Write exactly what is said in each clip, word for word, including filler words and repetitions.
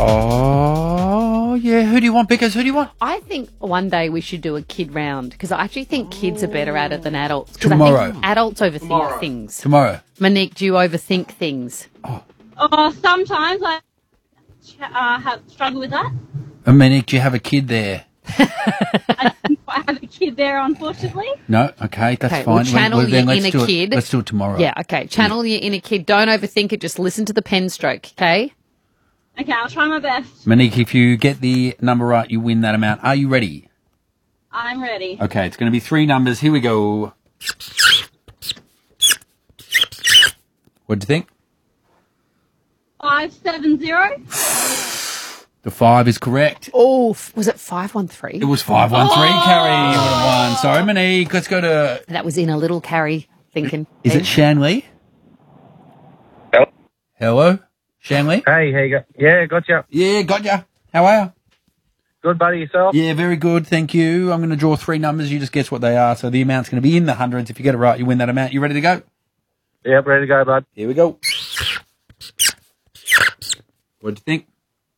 Oh, yeah. Who do you want, Bickers? Who do you want? I think one day we should do a kid round because I actually think kids are better at it than adults. 'Cause Tomorrow. I think adults overthink Tomorrow. things. Tomorrow. Monique, do you overthink things? Oh, sometimes I uh, have struggle with that. And Monique, do you have a kid there? I think I have a kid there, unfortunately. No? Okay, that's Okay, fine. we'll channel then your let's inner do it- kid. Let's do it tomorrow. Yeah, okay. Channel your inner kid. Don't overthink it. Just listen to the pen stroke, okay? Okay, I'll try my best. Monique, if you get the number right, you win that amount. Are you ready? I'm ready. Okay, it's going to be three numbers. Here we go. What do you think? Five seven zero. The five is correct. Oh, f- was it five one three? It was five one three, Carrie. You would have won. Sorry, Monique. Let's go to... That was in a little Carrie thinking. Is it Shanley? Hello. Hello? Shanley? Hey, how you go? Yeah, gotcha. Yeah, got ya. How are you? Good, buddy, yourself? Yeah, very good. Thank you. I'm going to draw three numbers. You just guess what they are. So the amount's going to be in the hundreds. If you get it right, you win that amount. You ready to go? Yep, ready to go, bud. Here we go. What do you think?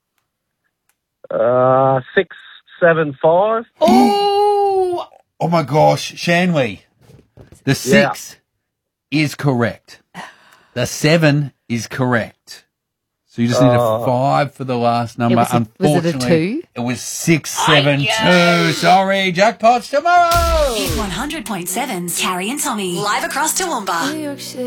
Uh, six, seven, five. Oh! Oh, my gosh. Shanley. The six is correct. The seven is correct. So you just need a Oh. five for the last number. was it- was it a Unfortunately, two? it was six, seven, two. Sorry, jackpots tomorrow. Hit one hundred point seven's Carrie and Tommy. Live across Toowoomba.